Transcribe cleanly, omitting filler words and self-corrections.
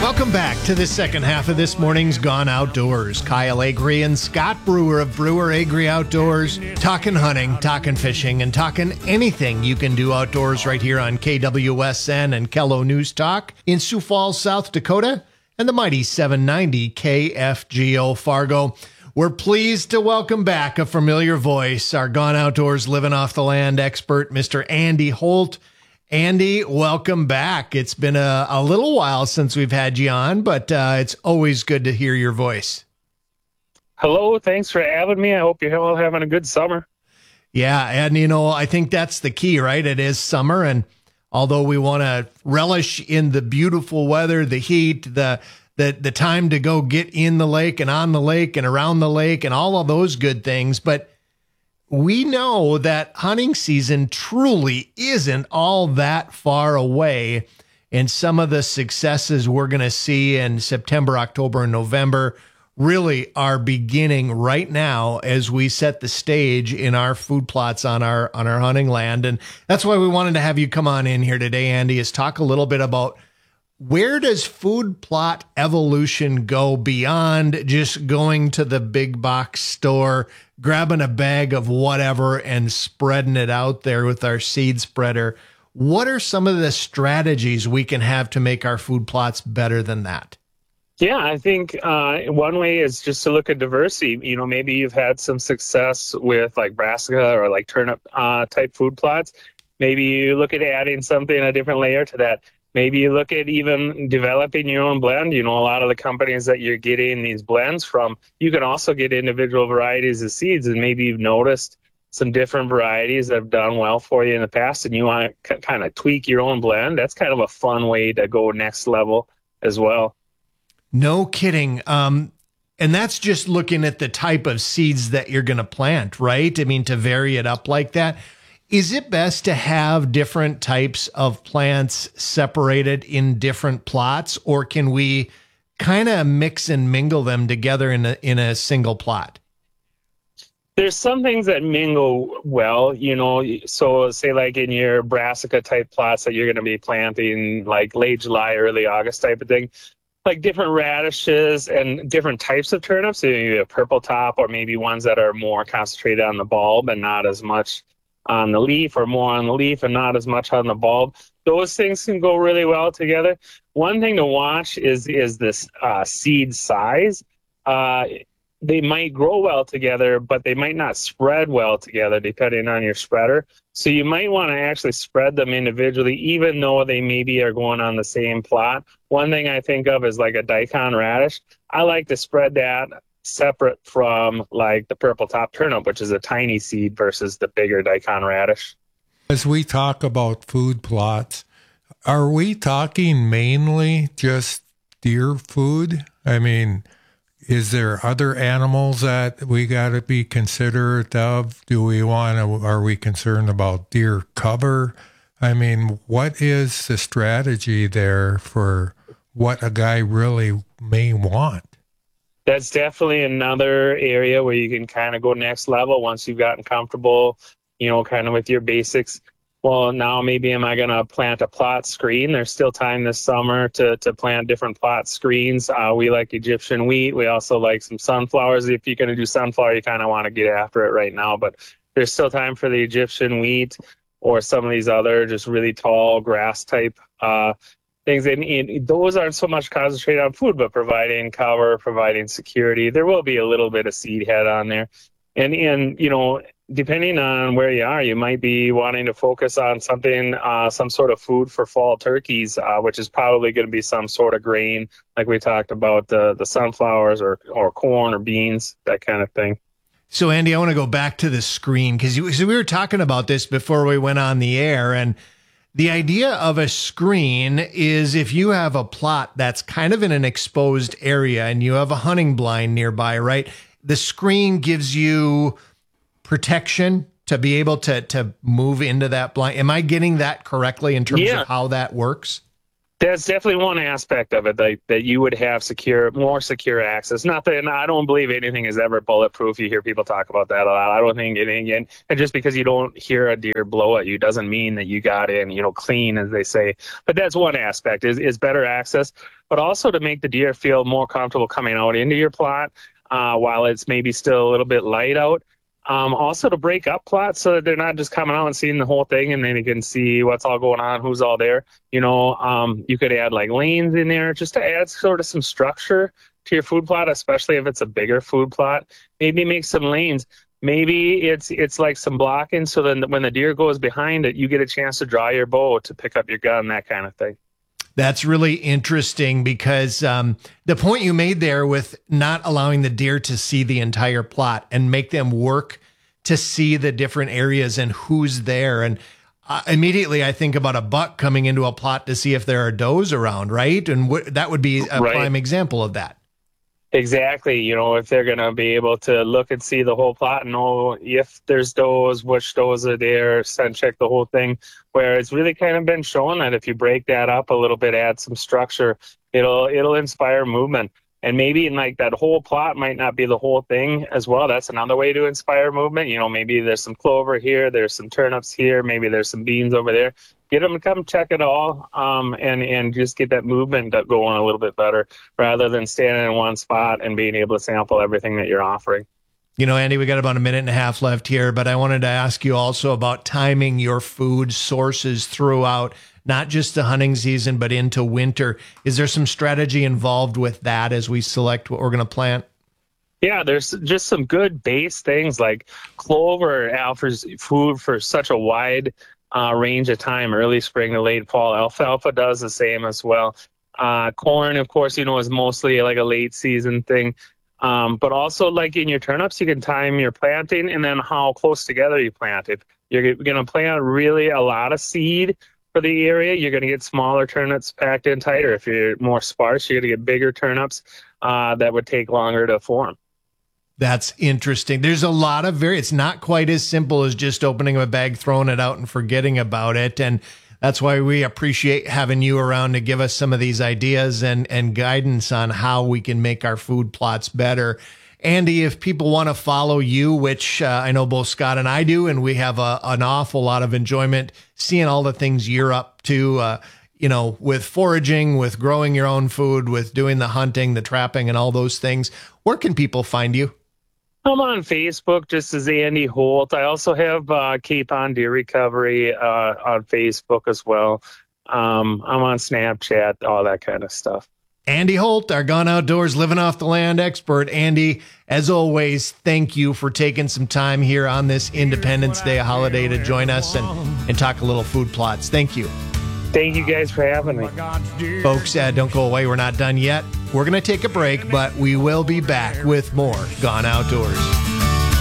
Welcome back to the second half of this morning's Gone Outdoors. Kyle Agri and Scott Brewer of Brewer Agri Outdoors, talking hunting, talking fishing, and talking anything you can do outdoors right here on KWSN and Kello News Talk in Sioux Falls, South Dakota, and the mighty 790 KFGO Fargo. We're pleased to welcome back a familiar voice, our Gone Outdoors living off the land expert, Mr. Andy Holt. Andy, welcome back. It's been a little while since we've had you on, but it's always good to hear your voice. Hello, thanks for having me. I hope you're all having a good summer. Yeah, and I think that's the key, right? It is summer, and although we want to relish in the beautiful weather, the heat, the time to go get in the lake and on the lake and around the lake and all of those good things, but we know that hunting season truly isn't all that far away, and some of the successes we're going to see in September, October, and November really are beginning right now as we set the stage in our food plots on our hunting land. And that's why we wanted to have you come on in here today, Andy, is talk a little bit about where does food plot evolution go beyond just going to the big box store, grabbing a bag of whatever and spreading it out there with our seed spreader? What are some of the strategies we can have to make our food plots better than that? Yeah, I think one way is just to look at diversity. Maybe you've had some success with like brassica or like turnip type food plots. Maybe you look at adding something, a different layer to that. Maybe you look at even developing your own blend. A lot of the companies that you're getting these blends from, you can also get individual varieties of seeds, and maybe you've noticed some different varieties that have done well for you in the past, and you want to kind of tweak your own blend. That's kind of a fun way to go next level as well. No kidding. And that's just looking at the type of seeds that you're going to plant, right? I mean, to vary it up like that. Is it best to have different types of plants separated in different plots, or can we kind of mix and mingle them together in a single plot? There's some things that mingle well, so say like in your brassica type plots that you're going to be planting like late July, early August type of thing, like different radishes and different types of turnips, so maybe a purple top or maybe ones that are more concentrated on the bulb and not as much on the leaf, or more on the leaf and not as much on the bulb. Those things can go really well together. One thing to watch is this seed size. They might grow well together, but they might not spread well together depending on your spreader. So you might want to actually spread them individually, even though they maybe are going on the same plot. One thing I think of is like a daikon radish. I like to spread that separate from like the purple top turnip, which is a tiny seed, versus the bigger daikon radish. As we talk about food plots, are we talking mainly just deer food? I mean, is there other animals that we got to be considerate of? Are we concerned about deer cover? I mean, what is the strategy there for what a guy really may want? That's definitely another area where you can kind of go next level once you've gotten comfortable, kind of with your basics. Well, now maybe am I going to plant a plot screen? There's still time this summer to plant different plot screens. We like Egyptian wheat. We also like some sunflowers. If you're going to do sunflower, you kind of want to get after it right now. But there's still time for the Egyptian wheat or some of these other just really tall grass type things. And those aren't so much concentrated on food, but providing cover, providing security. There will be a little bit of seed head on there. And depending on where you are, you might be wanting to focus on something, some sort of food for fall turkeys, which is probably going to be some sort of grain, like we talked about the sunflowers or corn or beans, that kind of thing. So, Andy, I want to go back to the screen because we were talking about this before we went on the air, and the idea of a screen is if you have a plot that's kind of in an exposed area and you have a hunting blind nearby, right? The screen gives you protection to be able to move into that blind. Am I getting that correctly in terms of how that works? That's definitely one aspect of it, that you would have more secure access. Not that, and I don't believe anything is ever bulletproof. You hear people talk about that a lot. I don't think anything, and just because you don't hear a deer blow at you doesn't mean that you got in, clean, as they say. But that's one aspect is better access, but also to make the deer feel more comfortable coming out into your plot while it's maybe still a little bit light out. Also to break up plots so that they're not just coming out and seeing the whole thing, and then you can see what's all going on, who's all there. You could add like lanes in there just to add sort of some structure to your food plot, especially if it's a bigger food plot. Maybe make some lanes. Maybe it's like some blocking, so then when the deer goes behind it, you get a chance to draw your bow to pick up your gun, that kind of thing. That's really interesting because the point you made there with not allowing the deer to see the entire plot and make them work to see the different areas and who's there. And immediately I think about a buck coming into a plot to see if there are does around, right? And that would be a prime example of that. Exactly. If they're going to be able to look and see the whole plot and know if there's does, which does are there, scent check the whole thing, where it's really kind of been shown that if you break that up a little bit, add some structure, it'll inspire movement. And maybe like that whole plot might not be the whole thing as well. That's another way to inspire movement. Maybe there's some clover here, there's some turnips here, maybe there's some beans over there. Get them to come check it all and just get that movement going a little bit better rather than standing in one spot and being able to sample everything that you're offering. Andy, we got about a minute and a half left here, but I wanted to ask you also about timing your food sources throughout, not just the hunting season, but into winter. Is there some strategy involved with that as we select what we're going to plant? Yeah, there's just some good base things like clover offers food for such a wide range of time, early spring to late fall. Alfalfa does the same as well. Corn, of course, is mostly like a late season thing. But also like in your turnips, you can time your planting and then how close together you plant it. You're going to plant really a lot of seed for the area. You're going to get smaller turnips packed in tighter. If you're more sparse, you're going to get bigger turnips that would take longer to form. That's interesting. There's a lot of it's not quite as simple as just opening a bag, throwing it out and forgetting about it. And that's why we appreciate having you around to give us some of these ideas and guidance on how we can make our food plots better. Andy, if people want to follow you, which I know both Scott and I do, and we have an awful lot of enjoyment seeing all the things you're up to, with foraging, with growing your own food, with doing the hunting, the trapping, and all those things, where can people find you? I'm on Facebook just as Andy Holt. I also have Capon Deer Recovery on Facebook as well. I'm on Snapchat, all that kind of stuff. Andy Holt, our Gone Outdoors Living Off the Land expert. Andy, as always, thank you for taking some time here on this Independence Day holiday to join us and talk a little food plots. Thank you. Thank you guys for having me. Folks, don't go away. We're not done yet. We're going to take a break, but we will be back with more Gone Outdoors.